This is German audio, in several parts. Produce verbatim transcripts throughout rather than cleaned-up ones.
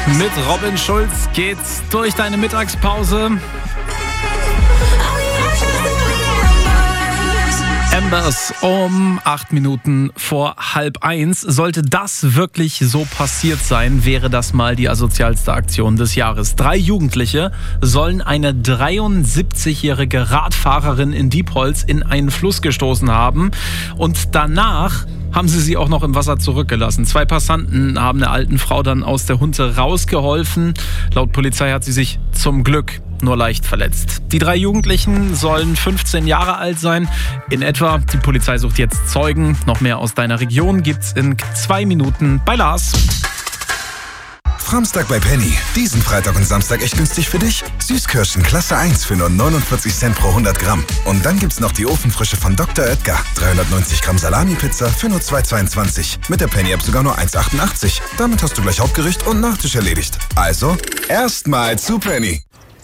Mit Robin Schulz geht's durch deine Mittagspause. Ambers um acht Minuten vor halb eins. Sollte das wirklich so passiert sein, wäre das mal die asozialste Aktion des Jahres. Drei Jugendliche sollen eine dreiundsiebzigjährige Radfahrerin in Diepholz in einen Fluss gestoßen haben und danach haben sie sie auch noch im Wasser zurückgelassen. Zwei Passanten haben der alten Frau dann aus der Hunte rausgeholfen. Laut Polizei hat sie sich zum Glück nur leicht verletzt. Die drei Jugendlichen sollen fünfzehn Jahre alt sein, in etwa. Die Polizei sucht jetzt Zeugen. Noch mehr aus deiner Region gibt's in zwei Minuten bei Lars. Samstag bei Penny. Diesen Freitag und Samstag echt günstig für dich. Süßkirschen Klasse eins für nur neunundvierzig Cent pro hundert Gramm. Und dann gibt's noch die Ofenfrische von Doktor Oetker. dreihundertneunzig Gramm Salami-Pizza für nur zwei Euro zweiundzwanzig. Mit der Penny-App sogar nur eins Euro achtundachtzig. Damit hast du gleich Hauptgericht und Nachtisch erledigt. Also, erstmal zu Penny.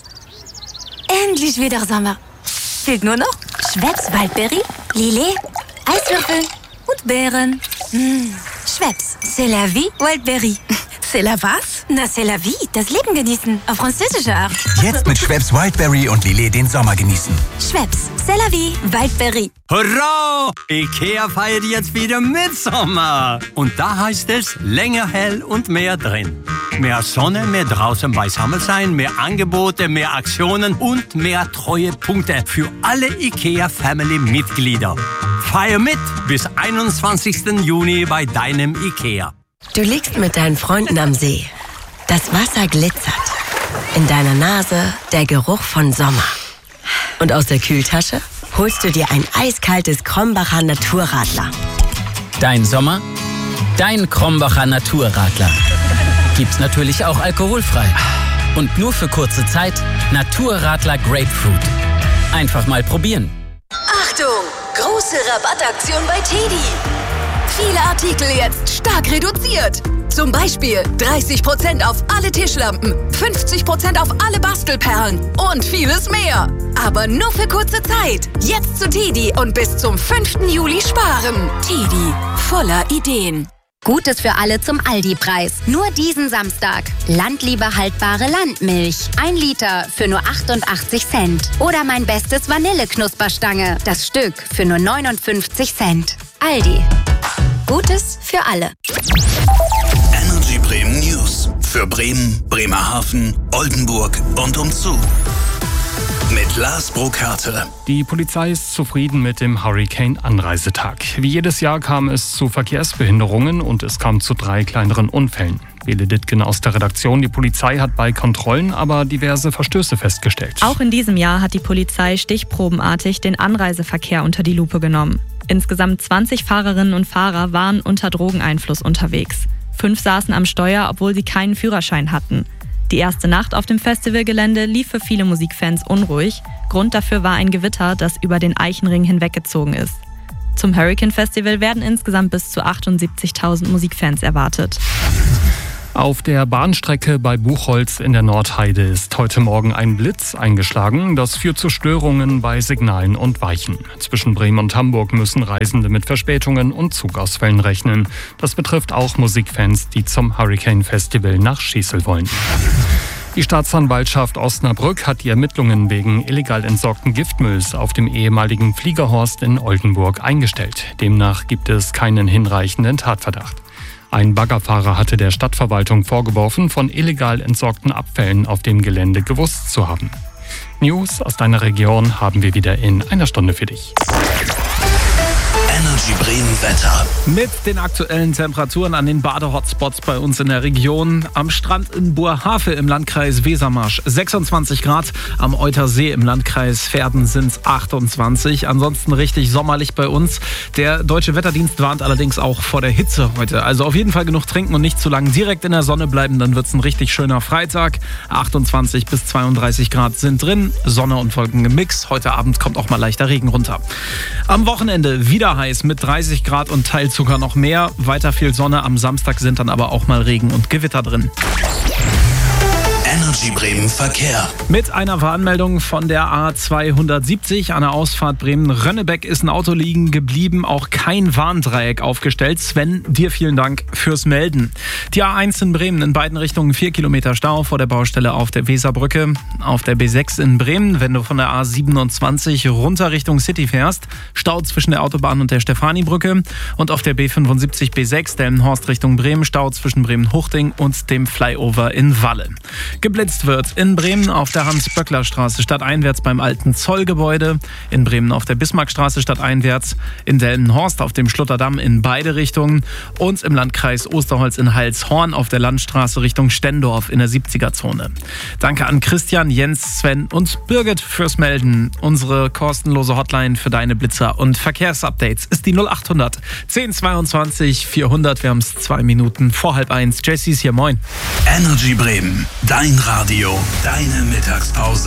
Endlich wieder Sommer. Fehlt nur noch Schweppes Waldbeere, Lillet, Eiswürfel und Beeren. Mmh. Schweppes, c'est la vie, Waldbeere. C'est la was? Na, c'est la vie, das Leben genießen. Auf französische Art. Jetzt mit Schweppes Wildberry und Lillet den Sommer genießen. Schweppes, c'est la vie, Waldbeere. Hurra! Ikea feiert jetzt wieder Mitsommer. Und da heißt es, länger hell und mehr drin. Mehr Sonne, mehr draußen beisammen sein, mehr Angebote, mehr Aktionen und mehr Treuepunkte für alle Ikea-Family-Mitglieder. Feier mit bis einundzwanzigsten Juni bei deinem Ikea. Du liegst mit deinen Freunden am See. Das Wasser glitzert. In deiner Nase der Geruch von Sommer. Und aus der Kühltasche holst du dir ein eiskaltes Krombacher Naturradler. Dein Sommer, dein Krombacher Naturradler. Gibt's natürlich auch alkoholfrei. Und nur für kurze Zeit Naturradler Grapefruit. Einfach mal probieren. Achtung! Große Rabattaktion bei Teddy. Viele Artikel jetzt stark reduziert. Zum Beispiel dreißig Prozent auf alle Tischlampen, fünfzig Prozent auf alle Bastelperlen und vieles mehr. Aber nur für kurze Zeit. Jetzt zu Teddy und bis zum fünften Juli sparen. Teddy, voller Ideen. Gutes für alle zum Aldi-Preis. Nur diesen Samstag. Landliebe haltbare Landmilch. Ein Liter für nur achtundachtzig Cent. Oder mein bestes Vanilleknusperstange. Das Stück für nur neunundfünfzig Cent. Aldi. Gutes für alle. Energy Bremen News. Für Bremen, Bremerhaven, Oldenburg und umzu. Mit Lars Burkhardt. Die Polizei ist zufrieden mit dem Hurricane-Anreisetag. Wie jedes Jahr kam es zu Verkehrsbehinderungen und es kam zu drei kleineren Unfällen. Bele Dittgen aus der Redaktion. Die Polizei hat bei Kontrollen aber diverse Verstöße festgestellt. Auch in diesem Jahr hat die Polizei stichprobenartig den Anreiseverkehr unter die Lupe genommen. Insgesamt zwanzig Fahrerinnen und Fahrer waren unter Drogeneinfluss unterwegs. Fünf saßen am Steuer, obwohl sie keinen Führerschein hatten. Die erste Nacht auf dem Festivalgelände lief für viele Musikfans unruhig. Grund dafür war ein Gewitter, das über den Eichenring hinweggezogen ist. Zum Hurricane Festival werden insgesamt bis zu achtundsiebzigtausend Musikfans erwartet. Auf der Bahnstrecke bei Buchholz in der Nordheide ist heute Morgen ein Blitz eingeschlagen. Das führt zu Störungen bei Signalen und Weichen. Zwischen Bremen und Hamburg müssen Reisende mit Verspätungen und Zugausfällen rechnen. Das betrifft auch Musikfans, die zum Hurricane Festival nach Schießel wollen. Die Staatsanwaltschaft Osnabrück hat die Ermittlungen wegen illegal entsorgten Giftmülls auf dem ehemaligen Fliegerhorst in Oldenburg eingestellt. Demnach gibt es keinen hinreichenden Tatverdacht. Ein Baggerfahrer hatte der Stadtverwaltung vorgeworfen, von illegal entsorgten Abfällen auf dem Gelände gewusst zu haben. News aus deiner Region haben wir wieder in einer Stunde für dich. Energy Bremen Wetter. Mit den aktuellen Temperaturen an den Bade-Hotspots bei uns in der Region. Am Strand in Boerhaave im Landkreis Wesermarsch sechsundzwanzig Grad. Am Eutersee im Landkreis Verden sind es achtundzwanzig. Ansonsten richtig sommerlich bei uns. Der Deutsche Wetterdienst warnt allerdings auch vor der Hitze heute. Also auf jeden Fall genug trinken und nicht zu lange direkt in der Sonne bleiben. Dann wird es ein richtig schöner Freitag. achtundzwanzig bis zweiunddreißig Grad sind drin. Sonne und Wolken gemixt. Heute Abend kommt auch mal leichter Regen runter. Am Wochenende wieder heiß mit dreißig Grad und teils sogar noch mehr. Weiter viel Sonne. Am Samstag sind dann aber auch mal Regen und Gewitter drin. Energy Bremen Verkehr. Mit einer Warnmeldung von der A zweihundertsiebzig an der Ausfahrt Bremen-Rönnebeck ist ein Auto liegen geblieben, auch kein Warndreieck aufgestellt. Sven, dir vielen Dank fürs Melden. Die A eins in Bremen in beiden Richtungen vier Kilometer Stau vor der Baustelle auf der Weserbrücke. Auf der B sechs in Bremen, wenn du von der A siebenundzwanzig runter Richtung City fährst, Stau zwischen der Autobahn und der Stefanibrücke. Und auf der B fünfundsiebzig B sechs Delmenhorst Richtung Bremen, Stau zwischen Bremen-Huchting und dem Flyover in Walle. Geblitzt wird in Bremen auf der Hans-Böckler-Straße stadteinwärts beim alten Zollgebäude, in Bremen auf der Bismarckstraße stadteinwärts, in Delmenhorst auf dem Schlutterdamm in beide Richtungen und im Landkreis Osterholz in Heilshorn auf der Landstraße Richtung Stendorf in der siebziger-Zone. Danke an Christian, Jens, Sven und Birgit fürs Melden. Unsere kostenlose Hotline für deine Blitzer und Verkehrsupdates ist die null achthundert zehn zweiundzwanzig vierhundert. Wir haben es zwei Minuten vor halb eins. J C ist hier, moin. Energy Bremen, dein Radio, deine Mittagspause.